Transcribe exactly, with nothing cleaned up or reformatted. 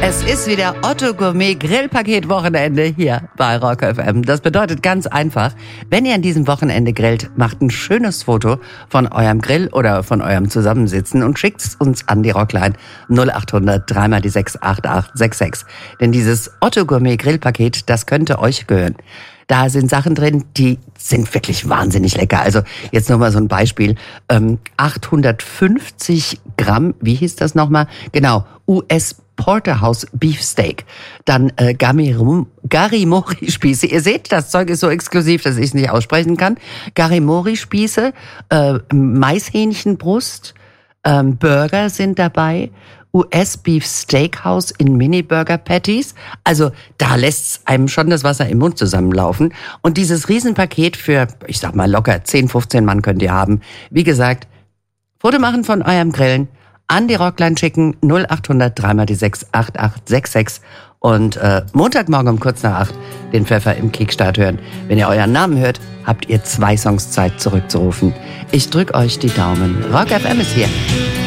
Es ist wieder Otto Gourmet Grillpaket Wochenende hier bei Rock F M. Das bedeutet ganz einfach, wenn ihr an diesem Wochenende grillt, macht ein schönes Foto von eurem Grill oder von eurem Zusammensitzen und schickt's uns an die Rockline null acht hundert drei mal die sechs acht acht sechs sechs. Denn dieses Otto Gourmet Grillpaket, das könnte euch gehören. Da sind Sachen drin, die sind wirklich wahnsinnig lecker. Also jetzt nochmal so ein Beispiel. Ähm, achthundertfünfzig Gramm, wie hieß das nochmal? Genau, U S Porterhouse Beefsteak. Dann äh, Garimori-Spieße. Ihr seht, das Zeug ist so exklusiv, dass ich es nicht aussprechen kann. Garimori-Spieße, äh, Maishähnchenbrust, ähm, Burger sind dabei. U S Beef Steakhouse in Mini-Burger-Patties. Also da lässt's einem schon das Wasser im Mund zusammenlaufen. Und dieses Riesenpaket für, ich sag mal locker, zehn, fünfzehn Mann könnt ihr haben. Wie gesagt, Foto machen von eurem Grillen, an die Rockline schicken, null acht hundert drei mal die sechs acht acht sechs sechs. Und äh, Montagmorgen um kurz nach acht den Pfeffer im Kickstart hören. Wenn ihr euren Namen hört, habt ihr zwei Songs Zeit zurückzurufen. Ich drück euch die Daumen. Rock F M ist hier.